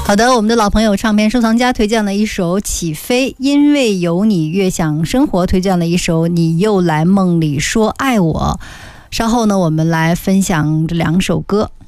好的，我们的老朋友唱片收藏家推荐了一首起飞，因为有你越想生活推荐了一首你又来梦里说爱我。稍后呢，我们来分享这2首歌。